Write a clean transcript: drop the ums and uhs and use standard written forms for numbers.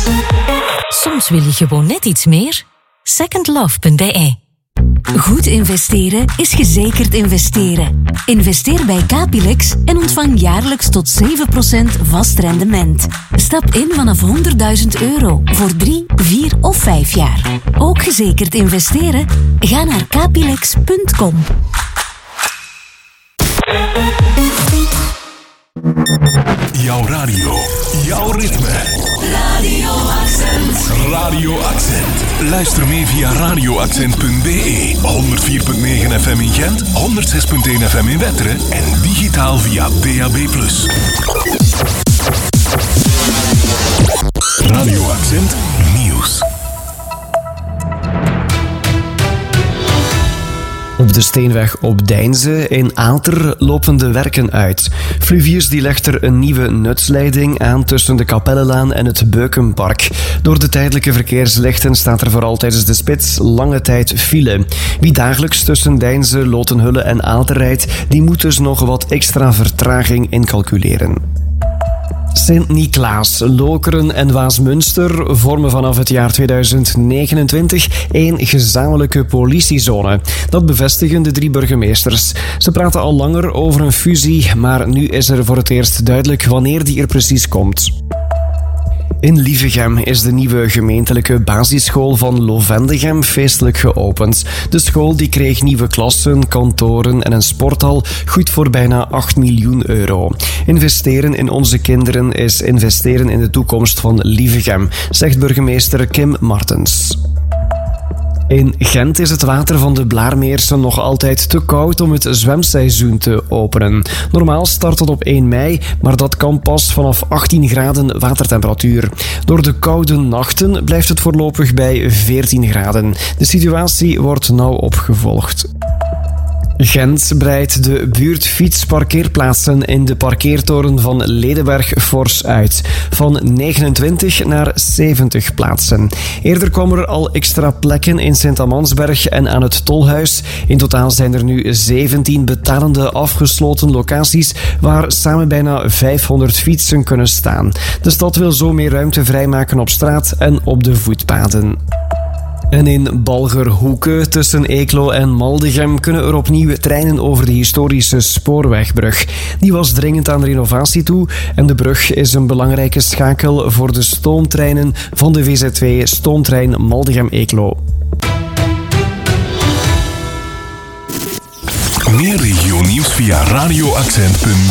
Soms wil je gewoon net iets meer. Secondlove.be. Goed investeren is gezekerd investeren. Investeer bij Capilex en ontvang jaarlijks tot 7% vast rendement. Stap in vanaf €100.000 voor 3, 4 of 5 jaar. Ook gezekerd investeren? Ga naar capilex.com. Jouw radio, jouw ritme. Radio Accent. Radio Accent. Luister mee via radioaccent.be. 104.9 FM in Gent, 106.1 FM in Wetteren en digitaal via DAB+. Radio Accent Nieuws. Op de Steenweg op Deinze in Aalter lopen de werken uit. Fluvius die legt er een nieuwe nutsleiding aan tussen de Kapellenlaan en het Beukenpark. Door de tijdelijke verkeerslichten staat er vooral tijdens de spits lange tijd file. Wie dagelijks tussen Deinze, Lotenhulle en Aalter rijdt, die moet dus nog wat extra vertraging incalculeren. Sint-Niklaas, Lokeren en Waasmunster vormen vanaf het jaar 2029 één gezamenlijke politiezone. Dat bevestigen de 3 burgemeesters. Ze praten al langer over een fusie, maar nu is er voor het eerst duidelijk wanneer die er precies komt. In Lievegem is de nieuwe gemeentelijke basisschool van Lovendegem feestelijk geopend. De school die kreeg nieuwe klassen, kantoren en een sporthal, goed voor bijna €8 miljoen. Investeren in onze kinderen is investeren in de toekomst van Lievegem, zegt burgemeester Kim Martens. In Gent is het water van de Blaarmeersen nog altijd te koud om het zwemseizoen te openen. Normaal start het op 1 mei, maar dat kan pas vanaf 18 graden watertemperatuur. Door de koude nachten blijft het voorlopig bij 14 graden. De situatie wordt nauw opgevolgd. Gent breidt de buurtfietsparkeerplaatsen in de parkeertoren van Ledenberg fors uit. Van 29 naar 70 plaatsen. Eerder kwamen er al extra plekken in Sint-Amansberg en aan het Tolhuis. In totaal zijn er nu 17 betalende afgesloten locaties waar samen bijna 500 fietsen kunnen staan. De stad wil zo meer ruimte vrijmaken op straat en op de voetpaden. En in Balgerhoeken tussen Eeklo en Maldegem kunnen er opnieuw treinen over de historische spoorwegbrug. Die was dringend aan renovatie toe en de brug is een belangrijke schakel voor de stoomtreinen van de VZ2 stoomtrein Maldegem-Eeklo. Meer regionieuws via radioaccent.be.